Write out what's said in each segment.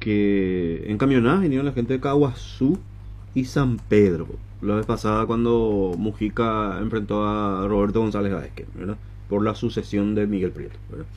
que en camionadas vinieron la gente de Caguazú y San Pedro. La vez pasada cuando Mujica enfrentó a Roberto González Vázquez, ¿verdad? Por la sucesión de Miguel Prieto, ¿verdad?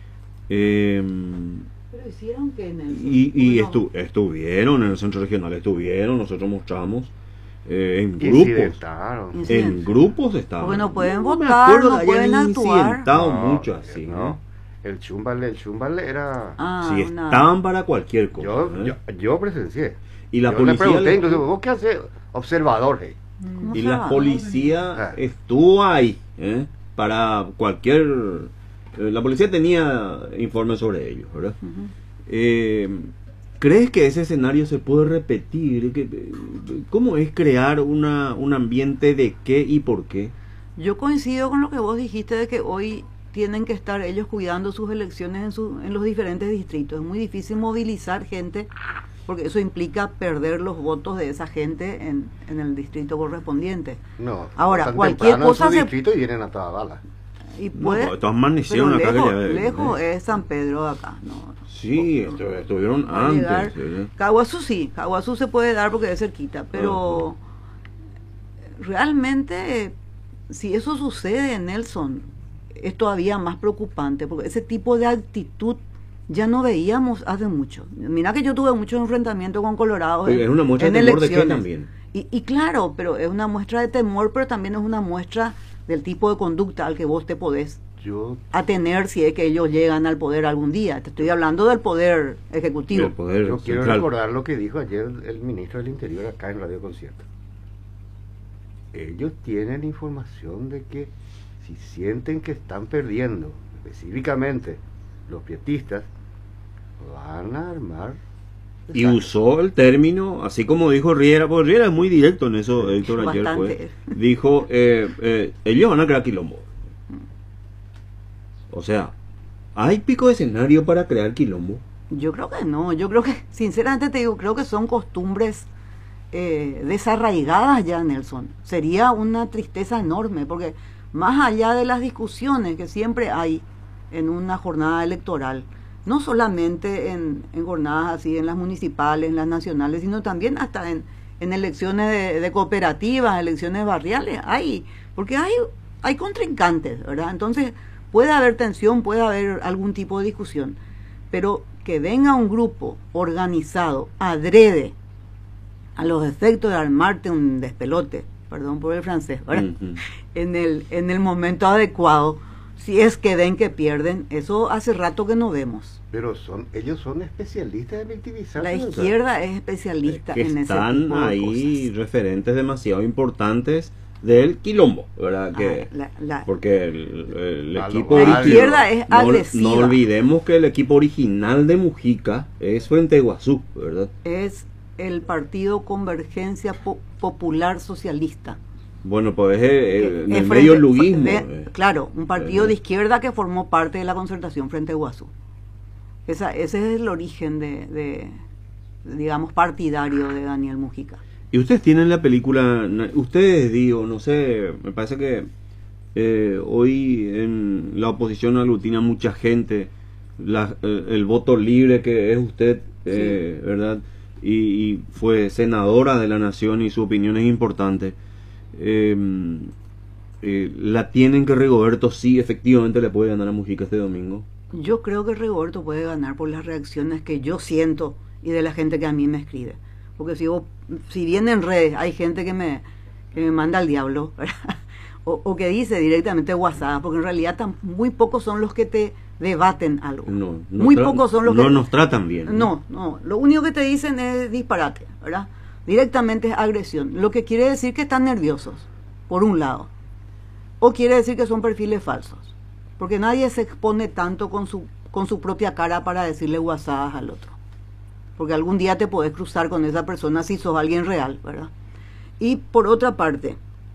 Pero hicieron que en el... Estuvieron en el centro regional, nosotros mostramos en grupos estaban. Porque no pueden me votar, acuerdo no que pueden hayan actuar. incidentado mucho así, no. El Chumbale era... sí, estaban para cualquier cosa. Yo presencié. Y la yo policía... le pregunté, incluso, ¿vos qué haces? Observador, hey. Y la policía estuvo ahí, para cualquier... la policía tenía informes sobre ellos, ¿verdad? ¿Crees que ese escenario se puede repetir? ¿Cómo es crear un ambiente de qué y por qué? Yo coincido con lo que vos dijiste de que hoy tienen que estar ellos cuidando sus elecciones en los diferentes distritos. Es muy difícil movilizar gente porque eso implica perder los votos de esa gente en el distrito correspondiente. No, ahora cualquier cosa en su distrito y vienen a toda bala. Y puede, no, todas amanecieron acá. Lejos es San Pedro de acá. No, sí, estuvieron antes. Caguazú se puede dar porque es cerquita, pero realmente si eso sucede en Nelson es todavía más preocupante porque ese tipo de actitud ya no veíamos hace mucho. Mira que yo tuve mucho enfrentamiento con Colorado es una muestra de temor de qué también. Y claro, pero es una muestra de temor, pero también es una muestra del tipo de conducta al que vos te podés atener si es que ellos llegan al poder algún día. Te estoy hablando del poder ejecutivo. Yo quiero recordar lo que dijo ayer el ministro del Interior acá en Radio Concierto. Ellos tienen información de que si sienten que están perdiendo, específicamente los prietistas, van a armar. Y usó el término, así como dijo Riera, porque Riera es muy directo en eso, Héctor, ayer fue, dijo, ellos van a crear quilombo. O sea, ¿hay pico de escenario para crear quilombo? Yo creo que no, yo creo que, sinceramente te digo, creo que son costumbres desarraigadas ya, Nelson. Sería una tristeza enorme, porque más allá de las discusiones que siempre hay en una jornada electoral, no solamente en jornadas así, en las municipales, en las nacionales, sino también hasta en elecciones de cooperativas, elecciones barriales, porque hay contrincantes, ¿verdad? Entonces puede haber tensión, puede haber algún tipo de discusión, pero que venga un grupo organizado, adrede, a los efectos de armarte un despelote, perdón por el francés, ¿verdad? En el momento adecuado, si es que ven que pierden, eso hace rato que no vemos. Pero ellos son especialistas en victimizar. La izquierda es especialista en ese tipo de cosas. Están ahí referentes demasiado importantes del quilombo, ¿verdad? Porque el equipo la izquierda es agresiva. No olvidemos que el equipo original de Mujica es Frente Guazú, ¿verdad? Es el Partido Convergencia Popular Socialista. Bueno, pues en el medio luguismo. Claro, un partido de izquierda que formó parte de la concertación Frente Guazú. Ese es el origen digamos, partidario de Daniel Mujica. Y ustedes tienen la película, ustedes digo, no sé, me parece que hoy en la oposición aglutina mucha gente, el voto libre que es usted, ¿verdad? Y fue senadora de la nación y su opinión es importante. La tienen que Rigoberto sí efectivamente le puede ganar a Mujica este domingo. Yo creo que Rigoberto puede ganar por las reacciones que yo siento y de la gente que a mí me escribe, porque si bien en redes hay gente que me manda al diablo, ¿verdad? o que dice directamente WhatsApp, porque en realidad muy pocos son los que te debaten algo. Muy pocos son los que nos tratan bien. No, lo único que te dicen es disparate, ¿verdad? Directamente es agresión, lo que quiere decir que están nerviosos, por un lado, o quiere decir que son perfiles falsos, porque nadie se expone tanto con su propia cara para decirle WhatsApp al otro, porque algún día te podés cruzar con esa persona si sos alguien real, ¿verdad? Y por otra parte,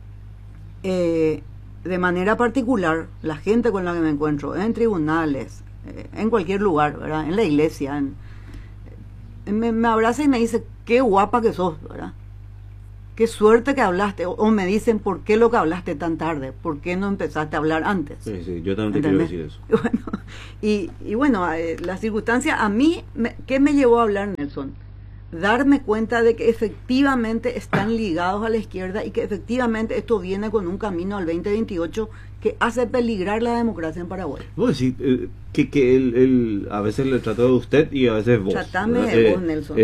de manera particular, la gente con la que me encuentro en tribunales, en cualquier lugar, ¿verdad? En la iglesia, me abraza y me dice, qué guapa que sos, ¿verdad? Qué suerte que hablaste, o me dicen, ¿por qué lo que hablaste tan tarde? ¿Por qué no empezaste a hablar antes? Sí, yo también te quiero decir eso. Bueno, Y bueno, la circunstancia a mí, ¿qué me llevó a hablar, Nelson? Darme cuenta de que efectivamente están ligados a la izquierda y que efectivamente esto viene con un camino al 2028 que hace peligrar la democracia en Paraguay. Vos decís que él a veces le trató de usted y a veces vos. Tratame de vos, Nelson.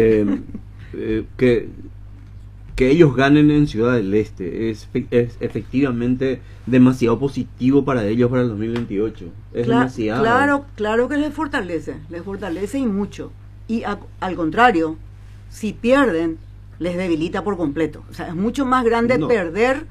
Que ellos ganen en Ciudad del Este es efectivamente demasiado positivo para ellos para el 2028. Es demasiado. Claro que les fortalece y mucho. Y al contrario, si pierden, les debilita por completo. O sea, es mucho más grande perder.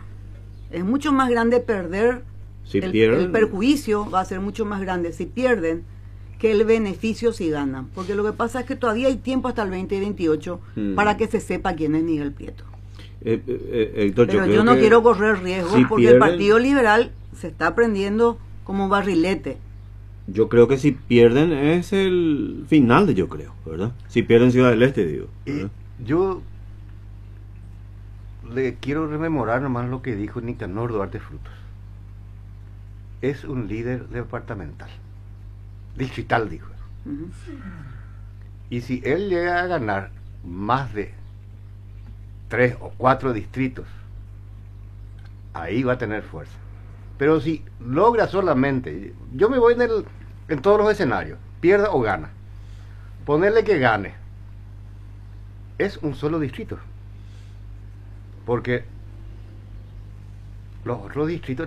Si el perjuicio va a ser mucho más grande si pierden que el beneficio si ganan. Porque lo que pasa es que todavía hay tiempo hasta el 2028 para que se sepa quién es Miguel Prieto. Héctor, pero yo no quiero correr riesgos porque el Partido Liberal se está prendiendo como barrilete. Yo creo que si pierden es el final yo creo, ¿verdad? Si pierden Ciudad del Este, digo. Yo le quiero rememorar nomás lo que dijo Nicanor Duarte Frutos. Es un líder departamental, distrital, dijo. Y si él llega a ganar más de 3 o 4 distritos, ahí va a tener fuerza. Pero si logra solamente, yo me voy en todos los escenarios, pierda o gana, ponerle que gane, es un solo distrito, porque los otros distritos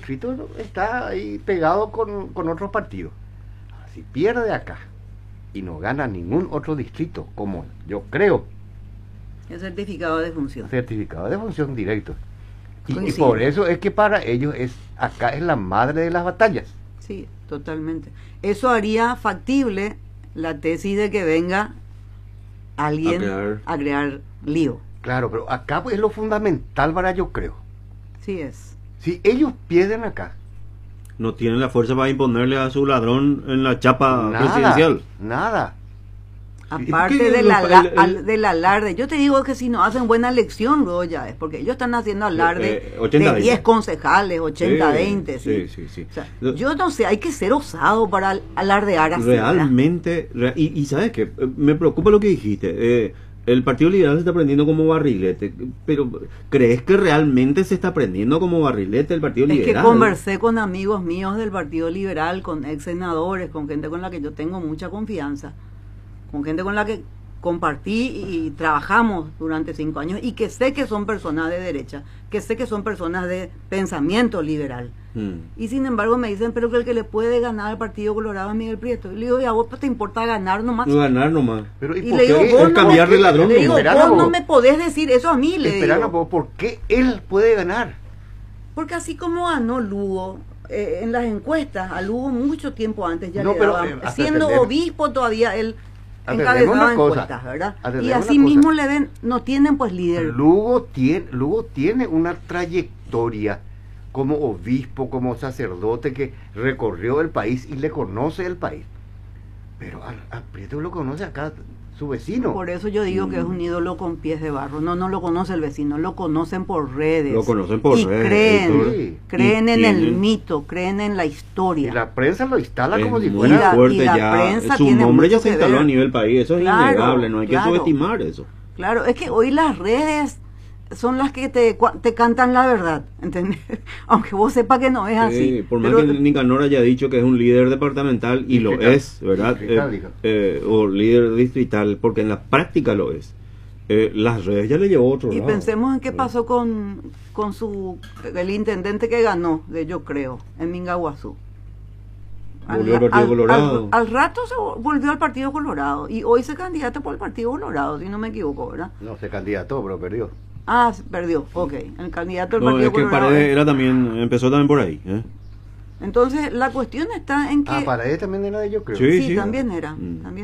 está ahí pegado con otros partidos. Si pierde acá y no gana ningún otro distrito, como yo creo, el certificado de función directo. Y por eso es que para ellos acá es la madre de las batallas. Sí, totalmente. Eso haría factible la tesis de que venga alguien a crear lío. Claro, pero acá pues, es lo fundamental para yo creo. Sí es. Si ellos pierden acá, no tienen la fuerza para imponerle a su ladrón en la chapa presidencial. Nada. Aparte del alarde, yo te digo que si no hacen buena elección, luego ya es, porque ellos están haciendo alarde de 10 concejales, 80-20. Sí. O sea, yo no sé, hay que ser osado para alardear así. Realmente, y sabes que me preocupa lo que dijiste. El Partido Liberal se está prendiendo como barrilete, pero ¿crees que realmente se está prendiendo como barrilete el Partido Liberal? Es que conversé con amigos míos del Partido Liberal, con ex senadores, con gente con la que yo tengo mucha confianza, con gente con la que compartí y trabajamos durante 5 años y que sé que son personas de derecha, que sé que son personas de pensamiento liberal. Y sin embargo me dicen, pero que el que le puede ganar al Partido Colorado es Miguel Prieto. Y le digo, ¿y a vos te importa ganar nomás? Ganar nomás. Pero, y le digo, vos no, cambiarle el ladrón. Le digo, vos no me podés decir eso a mí, le digo. ¿Por qué él puede ganar? Porque así como ganó Lugo, en las encuestas, a Lugo mucho tiempo antes ya le daban, siendo obispo todavía él encabezaba encuestas, ¿verdad? Y así mismo le ven, no tienen pues líder. Lugo tiene una trayectoria como obispo, como sacerdote que recorrió el país y le conoce el país. Pero a Prieto lo conoce acá su vecino. Por eso yo digo que es un ídolo con pies de barro. No lo conoce el vecino, lo conocen por redes. Lo conocen por redes. Creen en el mito, creen en la historia. Y la prensa lo instala como si muy fuera fuerte y la ya. Prensa Su tiene nombre ya mucho se que instaló ver. a nivel país. Eso es innegable, no hay que subestimar eso. Claro, es que hoy las redes son las que te cantan la verdad, ¿entendés? Aunque vos sepas que no es así. Por más que Nicanor haya dicho que es un líder departamental, y lo es, ¿verdad? O líder distrital, porque en la práctica lo es. Las redes ya le llevó a otro lado. Y pensemos en qué pasó con el intendente que ganó, yo creo, en Mingaguazú. Volvió al Partido Colorado. Al rato se volvió al Partido Colorado, y hoy se candidata por el Partido Colorado, si no me equivoco, ¿verdad? No, se candidató, pero perdió. Ah, perdió, ok. El candidato del Partido Colorado. Paredes empezó también por ahí. Entonces, la cuestión está en que... Paredes también era de yo creo. Sí, también era.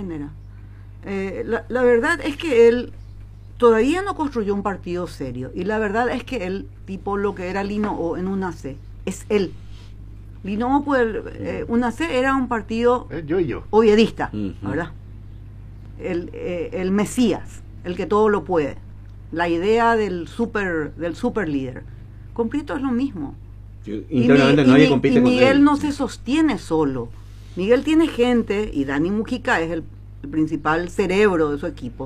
La verdad es que él todavía no construyó un partido serio. Y la verdad es que él, tipo lo que era Lino O en UNAC, es él. Lino O, pues, UNAC era un partido oviedista, ¿verdad? El Mesías, el que todo lo puede. La idea del super líder. Con Prieto es lo mismo. Internamente nadie compite con él. Miguel no se sostiene solo. Miguel tiene gente y Dani Mujica es el principal cerebro de su equipo.